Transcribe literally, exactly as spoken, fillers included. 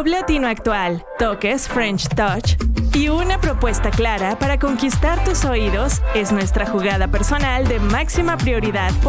Pop latino actual, toques French Touch y una propuesta clara para conquistar tus oídos es nuestra jugada personal de máxima prioridad